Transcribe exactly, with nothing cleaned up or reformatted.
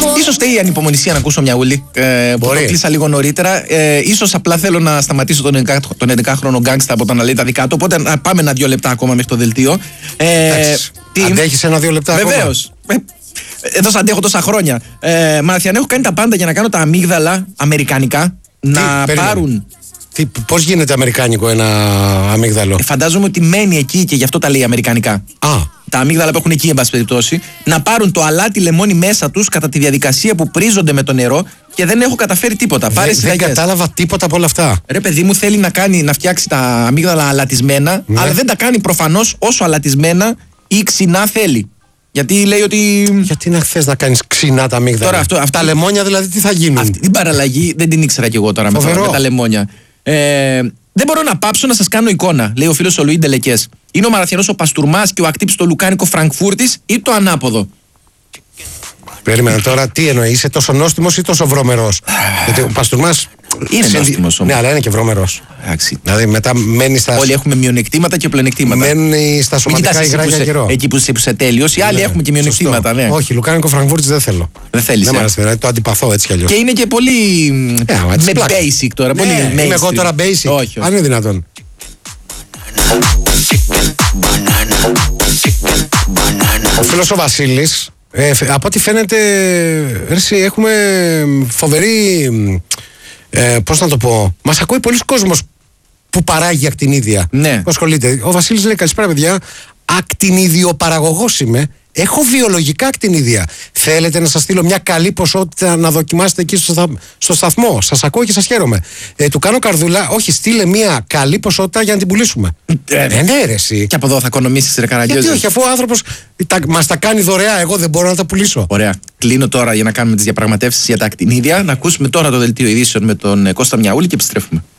Ίσως φταίει η ανυπομονησία να ακούσω μια ούλη. Ε, που το κλείσα λίγο νωρίτερα. Ε, ίσως απλά θέλω να σταματήσω τον έντεκα χρονο γκάγκστα από το να λέει τα δικά του. Οπότε να πάμε ένα-δύο λεπτά ακόμα μέχρι το δελτίο. Ε, τι... Αντέχεις ένα-δύο λεπτά ακόμα. Βεβαίως. Εδώ σ' αντέχω τόσα χρόνια. Ε, Μαραθιανέ, έχω κάνει τα πάντα για να κάνω τα αμύγδαλα αμερικανικά τι, να περίμενε. πάρουν. Τι, πώς γίνεται αμερικάνικο ένα αμύγδαλο? Ε, φαντάζομαι ότι μένει εκεί και γι' αυτό τα λέει αμερικανικά. Α. Τα αμύγδαλα που έχουν εκεί, εν πάση περιπτώσει, να πάρουν το αλάτι λεμόνι μέσα τους κατά τη διαδικασία που πρίζονται με το νερό και δεν έχω καταφέρει τίποτα. Δε, Πάρε δεν κατάλαβα τίποτα από όλα αυτά. Ρε παιδί μου, θέλει να, κάνει, να φτιάξει τα αμύγδαλα αλατισμένα, ναι. αλλά δεν τα κάνει προφανώς όσο αλατισμένα ή ξινά θέλει. Γιατί λέει ότι. Γιατί να θες να κάνεις ξινά τα αμύγδαλα? Τώρα, αυτό, αυτή... Τα λεμόνια δηλαδή τι θα γίνουν? Αυτή την παραλλαγή δεν την ήξερα κι εγώ τώρα με, με τα λεμόνια. Ε, δεν μπορώ να πάψω να σας κάνω εικόνα, λέει ο φίλος ο Λουί Ντελεκές. Είναι ο Μαραθιανός ο Παστουρμάς και ο Ακτύπης το λουκάνικο Φραγκφούρτης ή το ανάποδο? Περίμενα τώρα, τι εννοεί, είσαι τόσο νόστιμος ή τόσο βρωμερός? Γιατί ο Παστουρμάς είναι νόστιμος όμως. Ναι, αλλά είναι και βρωμερός. Άξι. Δηλαδή μετά μένει στα. Όλοι έχουμε μειονεκτήματα και πλεονεκτήματα. Μένει στα σωματικά υγρά για καιρό. Εκεί που είσαι τέλειος, οι άλλοι ναι, έχουμε και μειονεκτήματα. Ναι. Όχι, λουκάνικο Φραγκφούρτης δεν θέλω. Δεν θέλεις. Δεν ε. μ' αρέσει, δηλαδή, το αντιπαθώ έτσι κι αλλιώς. Και είναι και πολύ. Ε, με basic τώρα. Ναι, πολύ είμαι εγώ τώρα basic. Όχι, όχι. Αν είναι δυνατόν. Ο φίλος ο Βασίλης, ε, από ό,τι φαίνεται, έτσι, έχουμε φοβερή, ε, πώς να το πω, μας ακούει πολλοί κόσμος που παράγει ακτινίδια. Ναι. Που ασχολείται. Ο Βασίλης λέει, καλησπέρα παιδιά, ακτινιδιοπαραγωγός είμαι. Έχω βιολογικά ακτινίδια. Θέλετε να σας στείλω μια καλή ποσότητα να δοκιμάσετε εκεί στο, στα... στο σταθμό? Σας ακούω και σας χαίρομαι. Ε, του κάνω καρδούλα, όχι, στείλε μια καλή ποσότητα για να την πουλήσουμε. Ε, ναι, ναι, ρε, εσύ. Και από εδώ θα οικονομήσεις, ρε Καραγκιόζη. Γιατί όχι, αφού ο άνθρωπος τα... μας τα κάνει δωρεά, εγώ δεν μπορώ να τα πουλήσω. Ωραία. Κλείνω τώρα για να κάνουμε τις διαπραγματεύσεις για τα ακτινίδια. Να ακούσουμε τώρα το δελτίο ειδήσεων με τον Κώστα Μιαούλη και επιστρέφουμε.